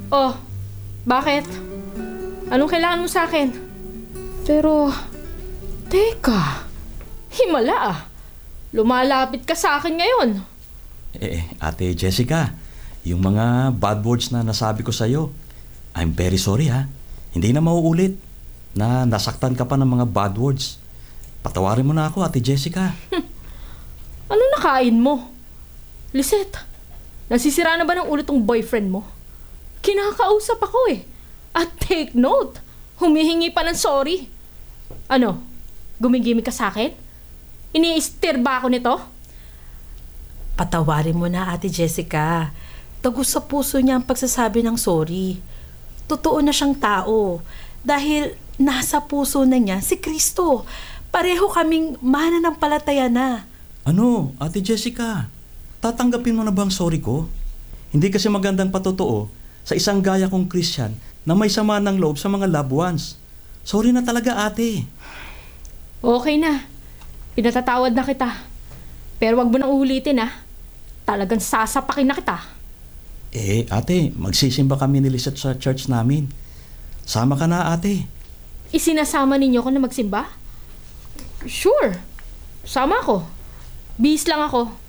Oh, bakit? Anong kailangan mo sa akin? Pero, teka, himala ah. Lumalapit ka sa akin ngayon. Ate Jessica, yung mga bad words na nasabi ko sa'yo, I'm very sorry ha. Hindi na mauulit na nasaktan ka pa ng mga bad words. Patawarin mo na ako, Ate Jessica. Ano nakain mo? Lisette, nasisira na ba ng ulo tong boyfriend mo? Kinakausap ako eh. At take note, humihingi pa ng sorry. Ano, gumigimik ka sa akin? Ini-stir ba ako nito? Patawarin mo na, Ate Jessica. Tagus sa puso niya ang pagsasabi ng sorry. Totoo na siyang tao. Dahil nasa puso na niya si Kristo. Pareho kaming mananampalataya na. Ano, Ate Jessica? Tatanggapin mo na ba ang sorry ko? Hindi kasi magandang patotoo sa isang gaya kong Christian na may sama ng loob sa mga loved ones. Sorry na talaga, ate. Okay na. Pinatatawad na kita. Pero wag mo nang ulitin ah. Talagang sasapakin na kita. Ate, magsisimba kami ni Lisette sa church namin. Sama ka na, ate. Isinasama ninyo ko na magsimba? Sure. Sama ako. Bihis lang ako.